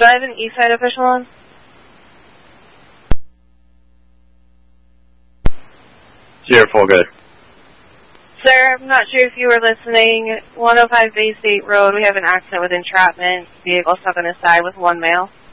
I have an Eastside official on? Sierra 4, good. Sir, I'm not sure if you were listening. 105 Bay State Road, we have an accident with entrapment. Vehicle stuck on the side with one male.